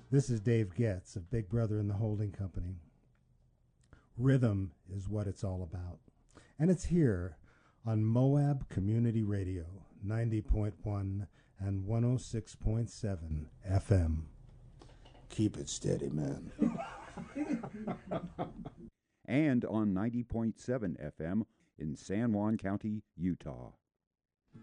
This is Dave Getz of Big Brother and the Holding Company. Rhythm is what it's all about. And it's here on Moab Community Radio, 90.1 and 106.7 FM. Keep it steady, man. And on 90.7 FM in San Juan County, Utah.